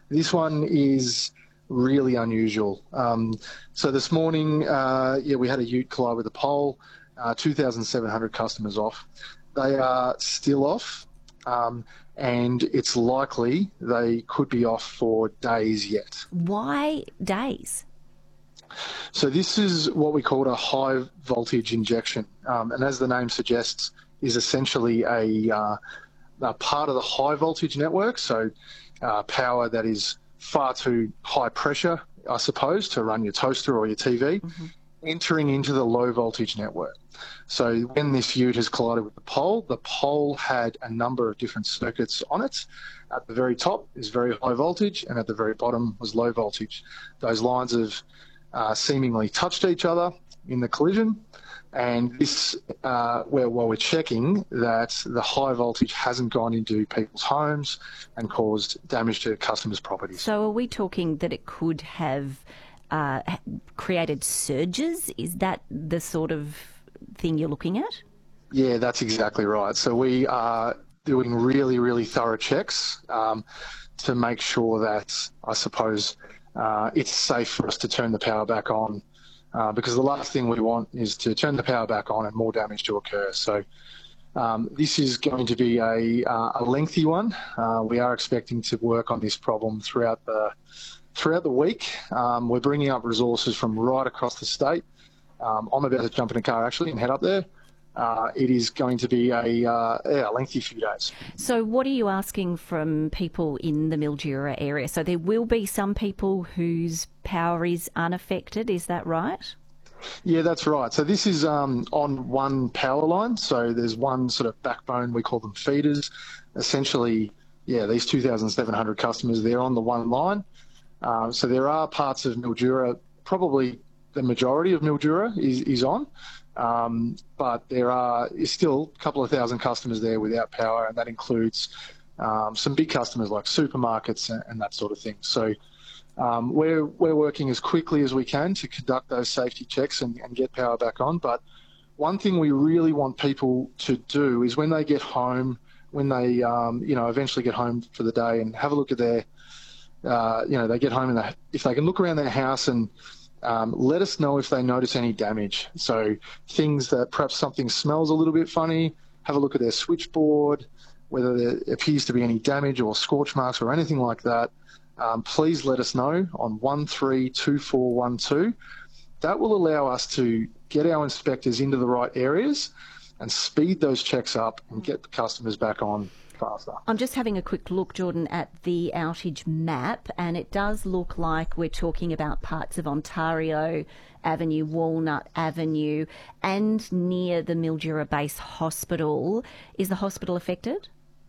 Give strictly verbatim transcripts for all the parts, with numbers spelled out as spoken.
This one is really unusual. Um, so this morning, uh, yeah, we had a ute collide with a pole, uh, two thousand seven hundred customers off. They are still off, um, and it's likely they could be off for days yet. Why days? So this is what we call a high voltage injection, um, and as the name suggests, is essentially a, uh, a part of the high voltage network, so uh, power that is far too high pressure, I suppose, to run your toaster or your T V, mm-hmm. entering into the low voltage network. So when this ute has collided with the pole, the pole had a number of different circuits on it. At the very top is very high voltage, and at the very bottom was low voltage. Those lines have uh, seemingly touched each other in the collision, and this, uh, where, while we're checking that the high voltage hasn't gone into people's homes and caused damage to customers' properties. So are we talking that it could have uh, created surges? Is that the sort of thing you're looking at? Yeah, that's exactly right. So we are doing really, really thorough checks um, to make sure that, I suppose, uh, it's safe for us to turn the power back on. Uh, because the last thing we want is to turn the power back on and more damage to occur. So um, this is going to be a, uh, a lengthy one. Uh, we are expecting to work on this problem throughout the throughout the week. Um, we're bringing up resources from right across the state. Um, I'm about to jump in a car actually and head up there. Uh, it is going to be a, uh, yeah, a lengthy few days. So what are you asking from people in the Mildura area? So there will be some people whose power is unaffected, is that right? Yeah, that's right. So this is um, on one power line. So there's one sort of backbone, we call them feeders. Essentially, yeah, these two thousand seven hundred customers, they're on the one line. Uh, so there are parts of Mildura, probably the majority of Mildura is, is on. Um, but there are is still a couple of thousand customers there without power, and that includes um, some big customers like supermarkets and, and that sort of thing. So um, we're we're working as quickly as we can to conduct those safety checks and, and get power back on. But one thing we really want people to do is when they get home, when they um, you know eventually get home for the day, and have a look at their uh, you know they get home and they, if they can look around their house and Um, let us know if they notice any damage. So things that perhaps something smells a little bit funny, have a look at their switchboard, whether there appears to be any damage or scorch marks or anything like that. Um, please let us know on one three two four one two. That will allow us to get our inspectors into the right areas and speed those checks up and get the customers back on faster. I'm just having a quick look, Jordan, at the outage map, and it does look like we're talking about parts of Ontario Avenue, Walnut Avenue, and near the Mildura Base Hospital. Is the hospital affected?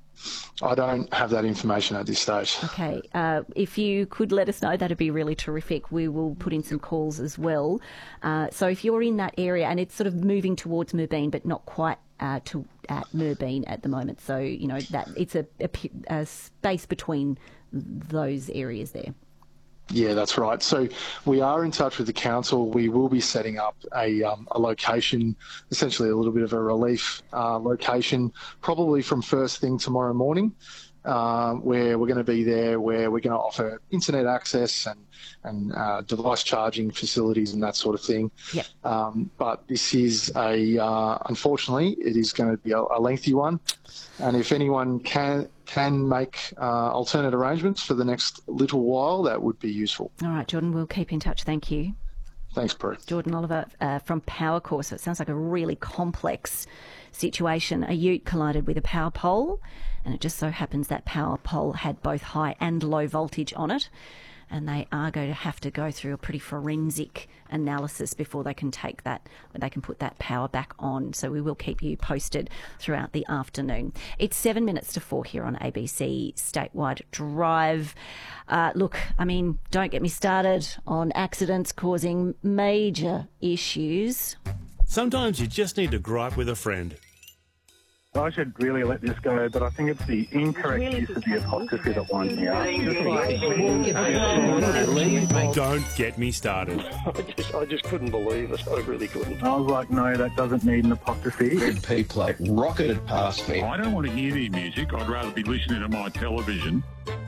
I don't have that information at this stage. Okay. Uh, if you could let us know, that'd be really terrific. We will put in some calls as well. Uh, so if you're in that area, and it's sort of moving towards Moorbeen, but not quite uh, to at Moorbeen at the moment. So, you know, that it's a, a, a space between those areas there. Yeah, that's right. So we are in touch with the council. We will be setting up a, um, a location, essentially a little bit of a relief uh, location, probably from first thing tomorrow morning, uh, where we're going to be there, where we're going to offer internet access and, and uh, device charging facilities and that sort of thing. Yep. Um, but this is a, uh, unfortunately, it is going to be a, a lengthy one. And if anyone can can make uh, alternate arrangements for the next little while, that would be useful. All right, Jordan, we'll keep in touch. Thank you. Thanks, Prue. Jordan Oliver uh, from Powercore. So it sounds like a really complex situation. A ute collided with a power pole, and it just so happens that power pole had both high and low voltage on it. And they are going to have to go through a pretty forensic analysis before they can take that, they can put that power back on. So we will keep you posted throughout the afternoon. It's seven minutes to four here on A B C Statewide Drive. Uh, look, I mean, don't get me started on accidents causing major issues. Sometimes you just need to gripe with a friend. I should really let this go, but I think it's the incorrect really use of the apostrophe that winds me up. Don't get me started. I just, I just couldn't believe it. I really couldn't. I was like, no, that doesn't need an apostrophe. Red P plate rocketed past me. I don't want to hear the music. I'd rather be listening to my television.